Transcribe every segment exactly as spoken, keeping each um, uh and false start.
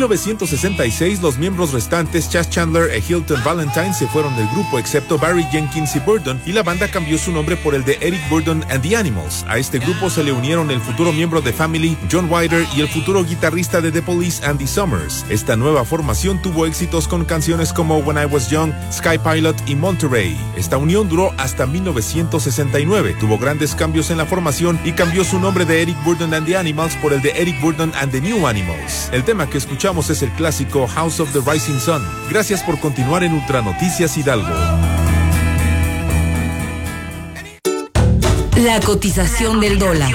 novecientos sesenta y seis, los miembros restantes, Chas Chandler e Hilton Valentine, se fueron del grupo, excepto Barry Jenkins y Burdon, y la banda cambió su nombre por el de Eric Burdon and the Animals. A este grupo se le unieron el futuro miembro de Family, John Wyder, y el futuro guitarrista de The Police, Andy Summers. Esta nueva formación tuvo éxitos con canciones como When I Was Young, Sky Pilot y Monterey. Esta unión duró hasta mil novecientos sesenta y nueve, tuvo grandes cambios en la formación y cambió su nombre de Eric Burdon and the Animals por el de Eric Burdon and the New Animals. El tema que escuchamos es el clásico House of the Rising Sun. Gracias por continuar en Ultra Noticias Hidalgo. La cotización del dólar.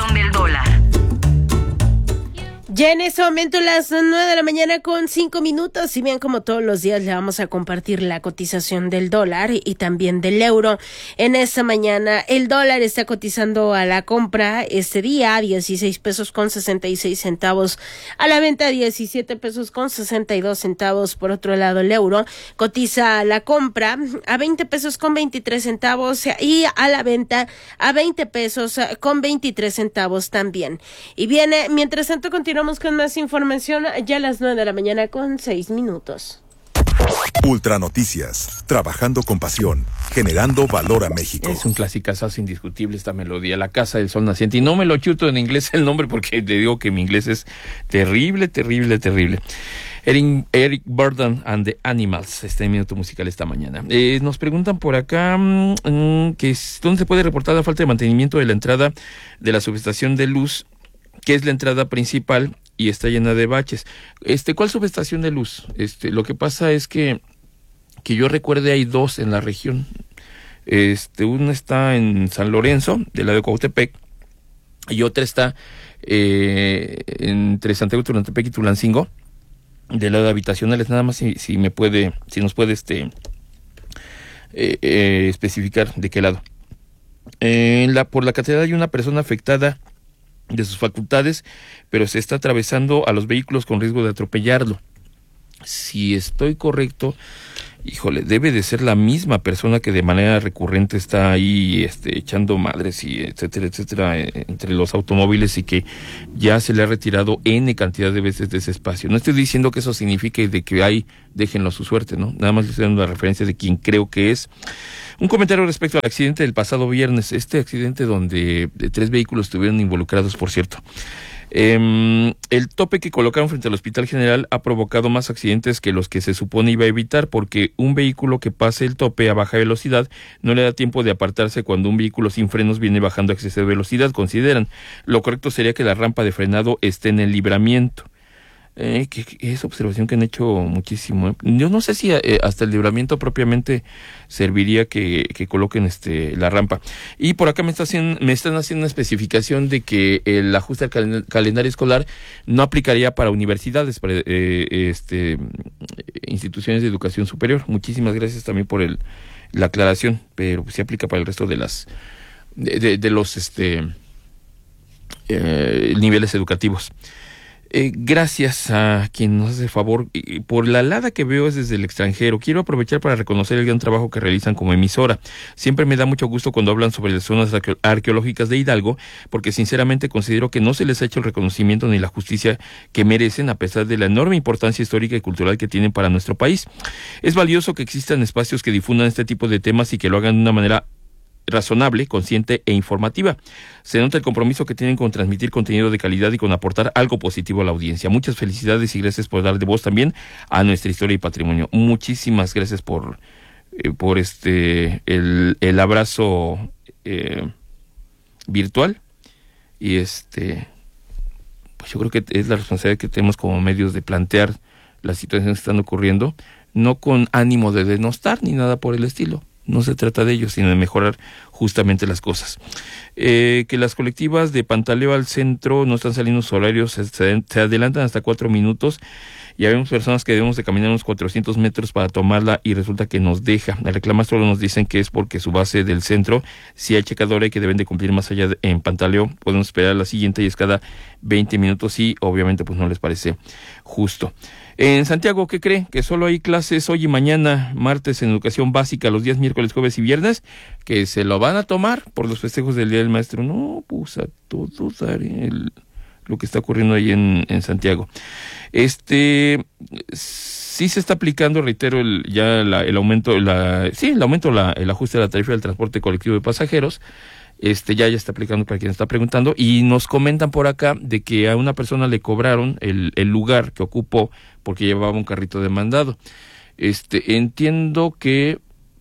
Ya en este momento las nueve de la mañana con cinco minutos, y bien, como todos los días le vamos a compartir la cotización del dólar y también del euro. En esta mañana el dólar está cotizando a la compra este día a dieciséis pesos con sesenta y seis centavos, a la venta diecisiete pesos con sesenta y dos centavos. Por otro lado, el euro cotiza a la compra a veinte pesos con veintitrés centavos y a la venta a veinte pesos con veintitrés centavos también. Y bien, mientras tanto continuamos con más información ya a las nueve de la mañana con seis minutos. Ultra Noticias, trabajando con pasión, generando valor a México. Es un clasicazo indiscutible esta melodía, La Casa del Sol Naciente, y no me lo chuto en inglés el nombre porque te digo que mi inglés es terrible, terrible, terrible. Eric, Eric Burdon and the Animals, este minuto musical esta mañana. Eh, nos preguntan por acá mmm, que es, ¿dónde se puede reportar la falta de mantenimiento de la entrada de la subestación de luz, que es la entrada principal y está llena de baches? Este, ¿cuál subestación de luz? Este, lo que pasa es que que yo recuerde hay dos en la región. Este, una está en San Lorenzo, del lado de Cuautepec, y otra está eh, entre Santiago Tulantepec y Tulancingo, del lado de habitacionales. Nada más si, si me puede, si nos puede este eh, eh, especificar de qué lado. Eh, la, por la catedral hay una persona afectada de sus facultades, pero se está atravesando a los vehículos con riesgo de atropellarlo. Si estoy correcto, híjole, debe de ser la misma persona que de manera recurrente está ahí este, echando madres y etcétera, etcétera, eh, entre los automóviles, y que ya se le ha retirado N cantidad de veces de ese espacio. No estoy diciendo que eso signifique de que ahí déjenlo a su suerte, ¿no? Nada más le estoy dando la referencia de quien creo que es. Un comentario respecto al accidente del pasado viernes, este accidente donde tres vehículos estuvieron involucrados, por cierto. Eh, el tope que colocaron frente al Hospital General ha provocado más accidentes que los que se supone iba a evitar, porque un vehículo que pase el tope a baja velocidad no le da tiempo de apartarse cuando un vehículo sin frenos viene bajando a exceso de velocidad, consideran. Lo correcto sería que la rampa de frenado esté en el libramiento. Eh, que, que es observación que han hecho muchísimo. ¿eh? Yo no sé si eh, hasta el libramiento propiamente serviría que, que coloquen este la rampa. Y por acá me, está haciendo, me están haciendo una especificación de que el ajuste al cal- calendario escolar no aplicaría para universidades, para eh, este instituciones de educación superior. Muchísimas gracias también por el la aclaración, pero sí aplica para el resto de las de, de, de los este eh, niveles educativos. Eh, gracias a quien nos hace favor. Eh, por la alada que veo es desde el extranjero. Quiero aprovechar para reconocer el gran trabajo que realizan como emisora. Siempre me da mucho gusto cuando hablan sobre las zonas arque- arqueológicas de Hidalgo, porque sinceramente considero que no se les ha hecho el reconocimiento ni la justicia que merecen, a pesar de la enorme importancia histórica y cultural que tienen para nuestro país. Es valioso que existan espacios que difundan este tipo de temas y que lo hagan de una manera razonable, consciente e informativa. Se nota el compromiso que tienen con transmitir contenido de calidad y con aportar algo positivo a la audiencia. Muchas felicidades y gracias por dar de voz también a nuestra historia y patrimonio. Muchísimas gracias por eh, por este el, el abrazo eh, virtual, y este pues yo creo que es la responsabilidad que tenemos como medios de plantear las situaciones que están ocurriendo, no con ánimo de denostar ni nada por el estilo. No se trata de ello, sino de mejorar justamente las cosas. Eh, que las colectivas de Pantaleo al centro no están saliendo sus horarios, se, se adelantan hasta cuatro minutos. Ya vemos personas que debemos de caminar unos cuatrocientos metros para tomarla y resulta que nos deja. Al reclamar solo nos dicen que es porque su base del centro, si hay checadora y que deben de cumplir más allá de, en Pantaleo, podemos esperar a la siguiente y es cada veinte minutos y obviamente pues no les parece justo. En Santiago, ¿qué cree? Que solo hay clases hoy y mañana, martes en educación básica, los días miércoles, jueves y viernes, que se lo van a tomar por los festejos del Día del Maestro. No, pues a todos daré el, lo que está ocurriendo ahí en, en Santiago. Este sí se está aplicando, reitero, el, ya la, el aumento, la, sí, el aumento, la, el ajuste de la tarifa del transporte colectivo de pasajeros. Este ya ya está aplicando para quien está preguntando, y nos comentan por acá de que a una persona le cobraron el, el lugar que ocupó porque llevaba un carrito de mandado. Este, entiendo que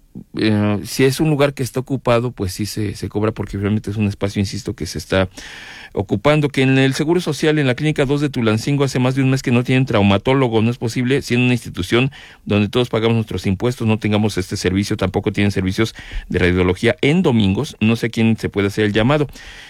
eh, si es un lugar que está ocupado, pues sí se, se cobra, porque realmente es un espacio, insisto, que se está ocupando. Que en el Seguro Social, en la Clínica dos de Tulancingo, hace más de un mes que no tienen traumatólogo. No es posible, siendo una institución donde todos pagamos nuestros impuestos, no tengamos este servicio. Tampoco tienen servicios de radiología en domingos. No sé quién se puede hacer el llamado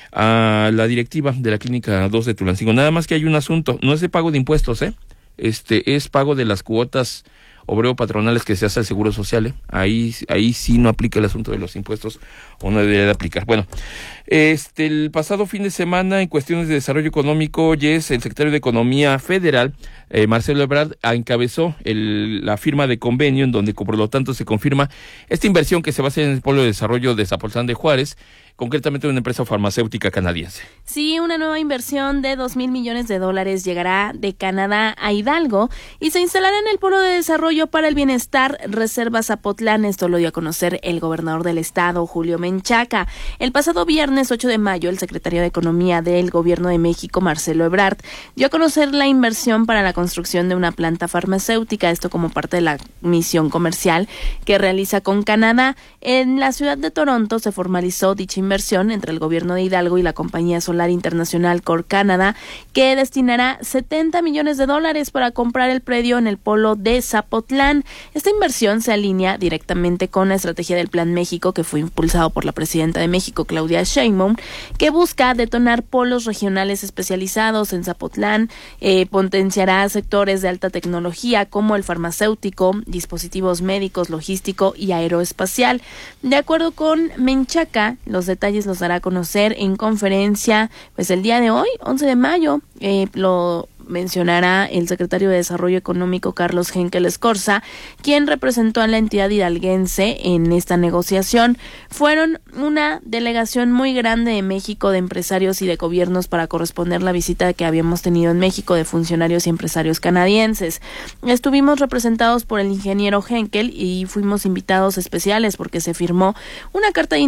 a la directiva de la Clínica dos de Tulancingo. Nada más que hay un asunto, no es de pago de impuestos, ¿eh? Este es pago de las cuotas obrero patronales que se hace al Seguro Social, ¿eh? Ahí, ahí sí no aplica el asunto de los impuestos, o no debería de aplicar. Bueno, este, el pasado fin de semana, en cuestiones de desarrollo económico, Yes, el secretario de Economía Federal, eh, Marcelo Ebrard, encabezó el, la firma de convenio, en donde, por lo tanto, se confirma esta inversión que se va a hacer en el Polo de Desarrollo de Zapotlán de Juárez, concretamente una empresa farmacéutica canadiense. Sí, una nueva inversión de dos mil millones de dólares llegará de Canadá a Hidalgo y se instalará en el Polo de Desarrollo para el Bienestar Reserva Zapotlán. Esto lo dio a conocer el gobernador del estado, Julio Menchaca. El pasado viernes ocho de mayo, el secretario de Economía del Gobierno de México, Marcelo Ebrard, dio a conocer la inversión para la construcción de una planta farmacéutica, esto como parte de la misión comercial que realiza con Canadá. En la ciudad de Toronto se formalizó dicha inversión inversión entre el gobierno de Hidalgo y la compañía solar internacional Core Canada, que destinará setenta millones de dólares para comprar el predio en el polo de Zapotlán. Esta inversión se alinea directamente con la estrategia del Plan México, que fue impulsado por la presidenta de México, Claudia Sheinbaum, que busca detonar polos regionales especializados en Zapotlán, eh, potenciará sectores de alta tecnología como el farmacéutico, dispositivos médicos, logístico y aeroespacial. De acuerdo con Menchaca, los detalles los dará a conocer en conferencia pues el día de hoy, once de mayo, eh, lo mencionará el secretario de Desarrollo Económico, Carlos Henkel Escorza, quien representó a la entidad hidalguense en esta negociación. Fueron una delegación muy grande de México, de empresarios y de gobiernos, para corresponder la visita que habíamos tenido en México de funcionarios y empresarios canadienses. Estuvimos representados por el ingeniero Henkel y fuimos invitados especiales porque se firmó una carta de